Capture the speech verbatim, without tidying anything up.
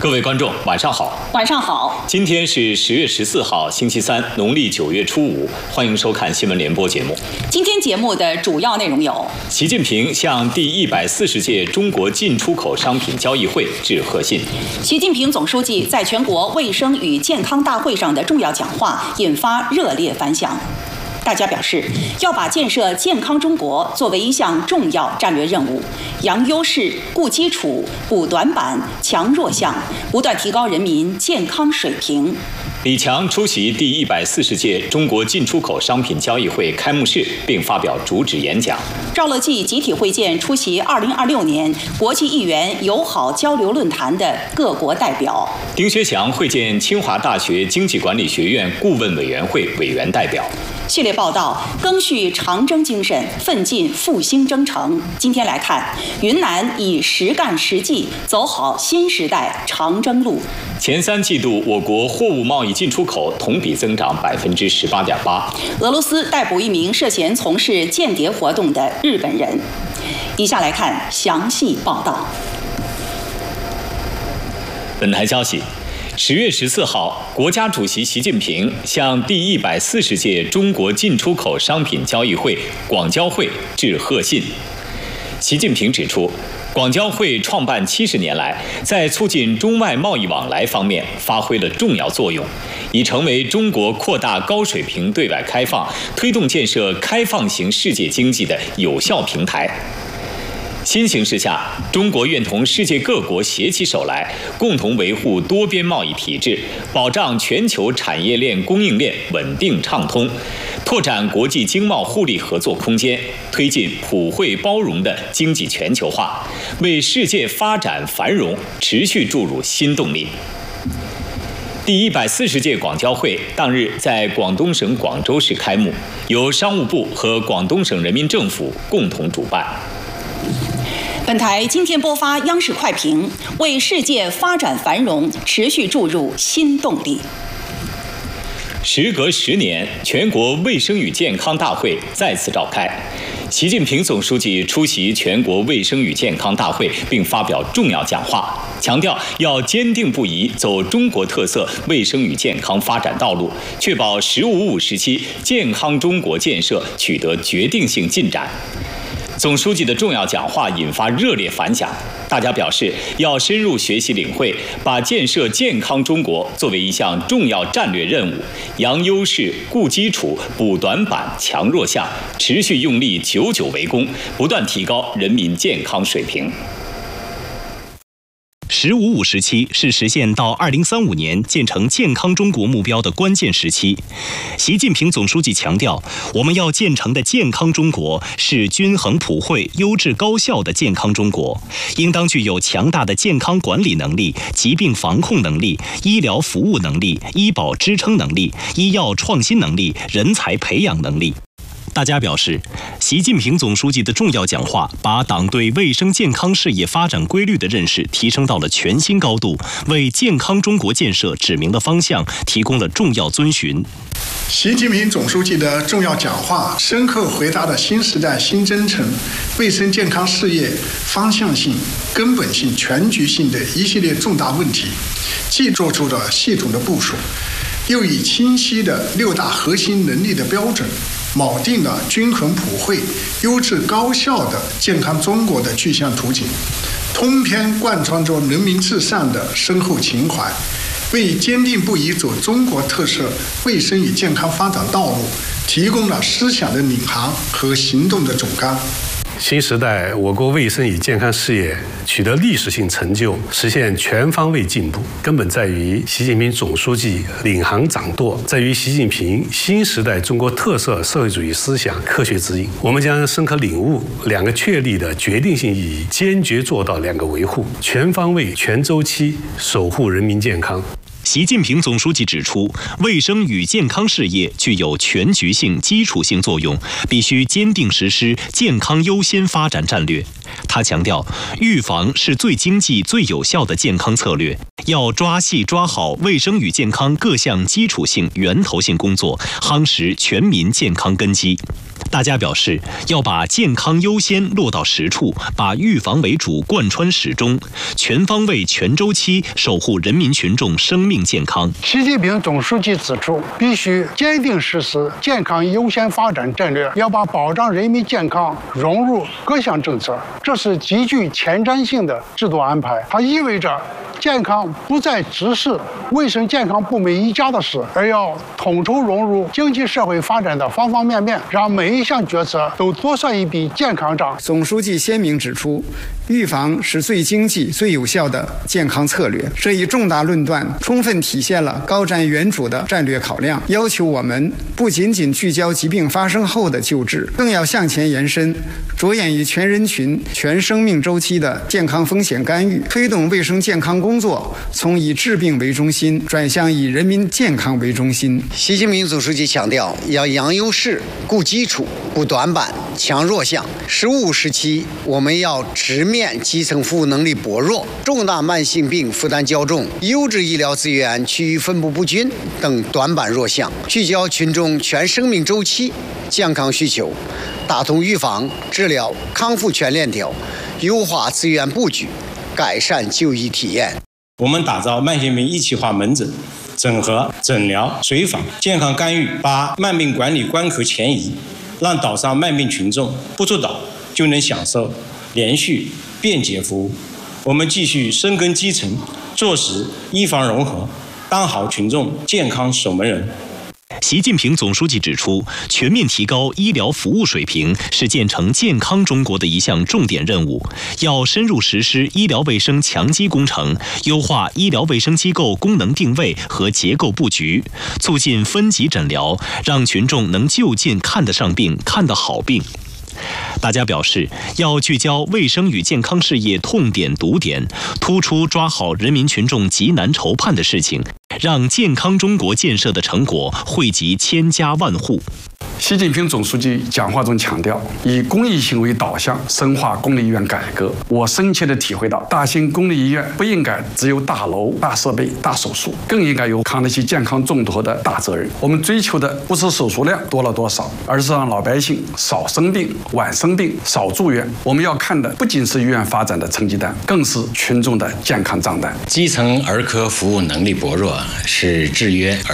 各位观众，晚上好。 晚上好。 今天是十月十四号，星期三，农历九月初五。欢迎收看新闻联播节目。 今天节目的主要内容有： 习近平向第一百四十届中国进出口商品交易会致贺信。 习近平总书记在全国卫生与健康大会上的重要讲话引发热烈反响。大家表示，要把建设健康中国作为一项重要战略任务，扬优势、固基础、补短板、强弱项，不断提高人民健康水平。 李强出席第一百四十届中国进出口商品交易会开幕式，并发表主旨演讲。 赵乐际集体会见出席二零二六年国际议员友好交流论坛的各国代表。 丁薛祥会见清华大学经济管理学院顾问委员会委员代表。 系列报道：赓续长征精神，奋进复兴征程。今天来看，云南以实干实际走好新时代长征路。 前三季度，我国货物贸易进出口同比增长百分之十八点八。 俄罗斯逮捕一名涉嫌从事间谍活动的日本人。以下来看详细报道。 本台消息。十月十四号，国家主席习近平向第一百四十届中国进出口商品交易会广交会致贺信。习近平指出，广交会创办七十年来，在促进中外贸易往来方面发挥了重要作用，已成为中国扩大高水平对外开放、推动建设开放型世界经济的有效平台。新形势下，中国愿同世界各国携起手来，共同维护多边贸易体制，保障全球产业链供应链稳定畅通，拓展国际经贸互利合作空间，推进普惠包容的经济全球化，为世界发展繁荣持续注入新动力。第一百四十届广交会当日在广东省广州市开幕，由商务部和广东省人民政府共同主办。 本台今天播发央视快评，为世界发展繁荣持续注入新动力。 时隔十年，全国卫生与健康大会再次召开。习近平总书记出席全国卫生与健康大会，并发表重要讲话，强调要坚定不移走中国特色卫生与健康发展道路，确保“十五五”时期健康中国建设取得决定性进展。总书记的重要讲话引发热烈反响，大家表示要深入学习领会，把建设健康中国作为一项重要战略任务，扬优势、固基础、补短板、强弱项，持续用力，久久为功，不断提高人民健康水平。 十五五时期是实现到二零三五年建成健康中国目标的关键时期。习近平总书记强调，我们要建成的健康中国是均衡普惠、优质高效的健康中国，应当具有强大的健康管理能力、疾病防控能力、医疗服务能力、医保支撑能力、医药创新能力、人才培养能力。大家表示，习近平总书记的重要讲话把党对卫生健康事业发展规律的认识提升到了全新高度，为健康中国建设指明了方向，提供了重要遵循。 习近平总书记的重要讲话深刻回答了新时代新征程卫生健康事业方向性、根本性、全局性的一系列重大问题，既做出了系统的部署，又以清晰的六大核心能力的标准，铆定了均衡普惠、优质高效的健康中国的具象图景，通篇贯穿着人民至上的深厚情怀，为坚定不移走中国特色卫生与健康发展道路提供了思想的领航和行动的总纲。 新时代，我国卫生与健康事业取得历史性成就，实现全方位进步，根本在于习近平总书记领航掌舵，在于习近平新时代中国特色社会主义思想科学指引。我们将深刻领悟两个确立的决定性意义，坚决做到两个维护，全方位、全周期守护人民健康。 习近平总书记指出，卫生与健康事业具有全局性、基础性作用，必须坚定实施健康优先发展战略。他强调，预防是最经济、最有效的健康策略，要抓细抓好卫生与健康各项基础性、源头性工作，夯实全民健康根基。 大家表示，要把健康优先落到实处，把预防为主贯穿始终，全方位、全周期守护人民群众生命健康。 习近平总书记指出，必须坚定实施健康优先发展战略，要把保障人民健康融入各项政策，这是极具前瞻性的制度安排。它意味着健康不再只是卫生健康部门一家的事，而要统筹融入经济社会发展的方方面面，让每一项决策都多算一笔健康账。 总书记鲜明指出，预防是最经济、最有效的健康策略。这一重大论断充分体现了高瞻远瞩的战略考量，要求我们不仅仅聚焦疾病发生后的救治，更要向前延伸，着眼于全人群、全生命周期的健康风险干预，推动卫生健康工作从以治病为中心转向以人民健康为中心。 习近平总书记强调，要扬优势、顾基础、补短板、强弱项。十五时期，我们要直面基层服务能力薄弱、重大慢性病负担较重、优质医疗资源区域分布不均等短板弱项，聚焦群众全生命周期健康需求，打通预防、治疗、康复全链条，优化资源布局，改善就医体验。 我们打造慢性病一体化门诊，整合诊疗、随访、健康干预，把慢病管理关口前移，让岛上慢病群众不出岛就能享受连续便捷服务。我们继续深耕基层，做实医防融合，当好群众健康守门人。 习近平总书记指出，全面提高医疗服务水平是建成健康中国的一项重点任务。要深入实施医疗卫生强基工程，优化医疗卫生机构功能定位和结构布局，促进分级诊疗，让群众能就近看得上病、看得好病。大家表示，要聚焦卫生与健康事业痛点堵点，突出抓好人民群众急难愁盼的事情，让健康中国建设的成果惠及千家万户。 习近平总书记讲话中强调，以公益性为导向，深化公立医院改革。我深切地体会到，大型公立医院不应该只有大楼、大设备、大手术，更应该有扛得起健康重托的大责任。我们追求的不是手术量多了多少，而是让老百姓少生病、晚生病、少住院。我们要看的不仅是医院发展的成绩单，更是群众的健康账单。 基层儿科服务能力薄弱，是制约